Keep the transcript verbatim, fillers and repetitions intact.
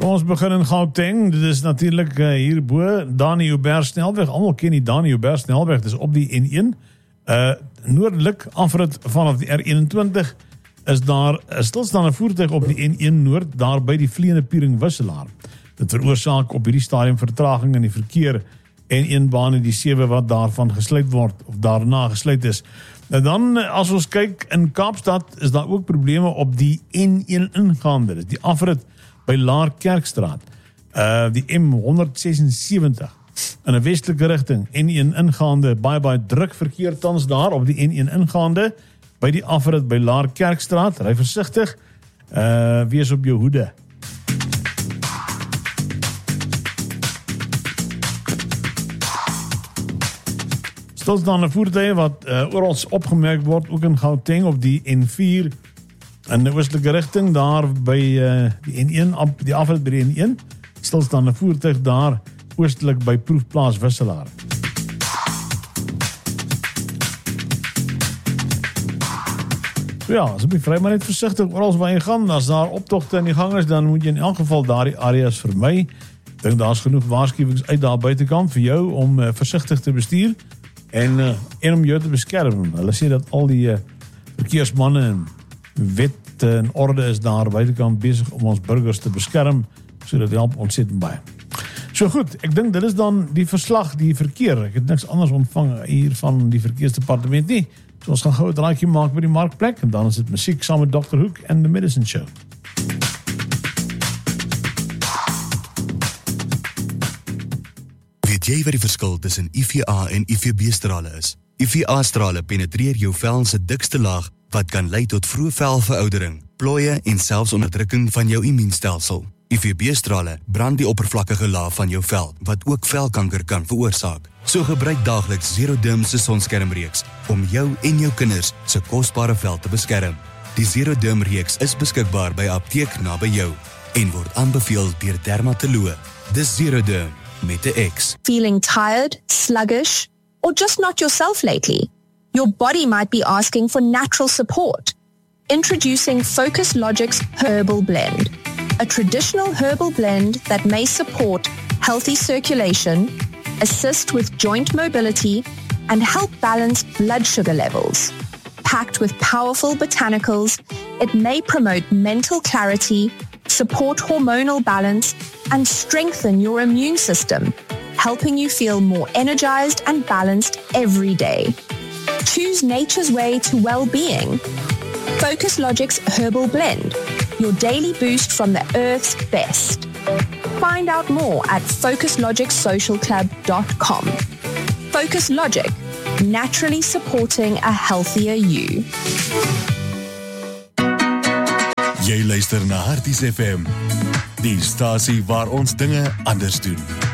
Kom ons begin in Gauteng. Dit is natuurlik uh, hierbo Dani Joubert snelweg. Almal ken die Dani Joubert snelweg. Dit is op die N een. Uh, noordelik afrit vanaf die R eenentwintig is daar 'n stilstaande voertuig op die N een Noord, daar by die Vleiende Piering Wisselaar. Dit veroorsaak op hierdie stadium vertraging in die verkeer en een baan in die sewe wat daarvan gesluit word of daarna gesluit is. Nou dan, as ons kyk in Kaapstad, is daar ook probleme op die N een ingaande. Dit is die afrit by Laar Kerkstraat. Uh, die M honderdsesensewentig in 'n westelike rigting, N een ingaande, baie baie druk verkeer tans daar op die N een ingaande, by die afrit by Laar Kerkstraat. Ry versigtig, uh, wees op jou hoede. Stilstaande voertuie wat uh, oral opgemerk word, ook in Gauteng op die N vier in die oostelike rigting, daar by uh, die N een, op die afrit by die N een, stilstaande voertuig daar, oostelik by Proefplaas Wisselaar. Ja, as ek vry maar net versigtig oral waar jy gaan, as daar optogte in die gang is, dan moet jy in elk geval daardie areas vermy. Ek dink daar's genoeg waarskuwings uit daar buitekant vir jou om uh, versigtig te bestuur en, uh, en om jou te beskerm. Hulle sê dat al die uh, verkeersmanne en wet en orde is daar buitekant besig om ons burgers te beskerm, so dat help ontsettend baie. So goed, ek dink dit is dan die verslag, die verkeer. Ek het niks anders ontvang hier van die verkeersdepartement nie. So ons gaan gou 'n draadjie maak by die markplek en dan is dit musiek saam met dokter Hoek en The Medicine Show. Weet jy wat die verskil tussen U V A en U V B-strale is? U V A-strale penetreer jou vel se dikste laag wat kan lei tot vroeë velveroudering, plooie en selfs onderdrukking van jou immuunstelsel. U V B-strale brand die oppervlakkige laag van jou vel, wat ook velkanker kan veroorsaak. So gebruik daagliks Zeroderm se sonskermreeks om jou en jou kinders se kosbare vel te beskerm. Die Zeroderm reeks is beskikbaar by apteek naby jou en word aanbeveel deur dermatoloë. Dis Zeroderm met 'n X. Feeling tired, sluggish, or just not yourself lately? Your body might be asking for natural support. Introducing Focus Logic's Herbal Blend, a traditional herbal blend that may support healthy circulation, assist with joint mobility, and help balance blood sugar levels. Packed with powerful botanicals, it may promote mental clarity, support hormonal balance, and strengthen your immune system, helping you feel more energized and balanced every day. Choose nature's way to well-being. Focus Logic's Herbal Blend, your daily boost from the earth's best. Find out more at focus logic social club dot com. Focus Logic, naturally supporting a healthier you. Jy luister na Harties F M, die stasie waar ons dinge anders doen.